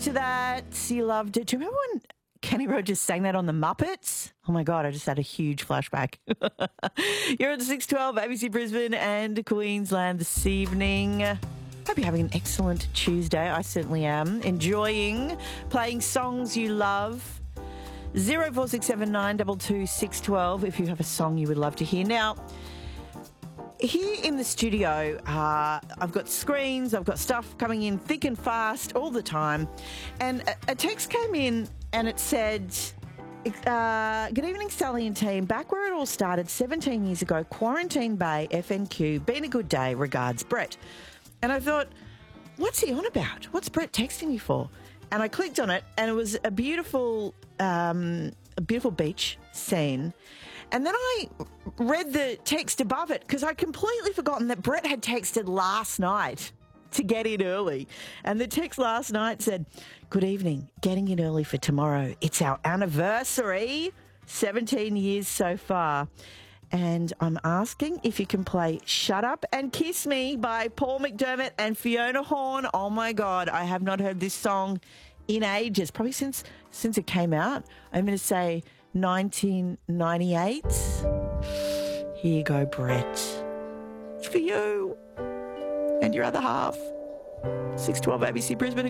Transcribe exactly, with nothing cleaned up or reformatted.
to that. You loved it. Do you remember when Kenny Rogers sang that on the Muppets? Oh, my God, I just had a huge flashback. You're at six twelve A B C Brisbane and Queensland this evening. Hope you're having an excellent Tuesday. I certainly am. Enjoying playing songs you love. zero four six seven nine two two six one two if you have a song you would love to hear. Now, here in the studio, uh, I've got screens, I've got stuff coming in thick and fast all the time. And a, a text came in and it said, uh, good evening, Sally and team. Back where it all started seventeen years ago, Quarantine Bay, F N Q, been a good day, regards, Brett. And I thought, what's he on about? What's Brett texting me for? And I clicked on it and it was a beautiful, um, a beautiful beach scene. And then I read the text above it because I'd completely forgotten that Brett had texted last night to get in early. And the text last night said, good evening, getting in early for tomorrow. It's our anniversary, seventeen years so far. And I'm asking if you can play Shut Up and Kiss Me by Paul McDermott and Fiona Horn. Oh, my God, I have not heard this song in ages, probably since since it came out. I'm going to say nineteen ninety-eight. Here you go, Brett. It's for you and your other half. six twelve A B C Brisbane.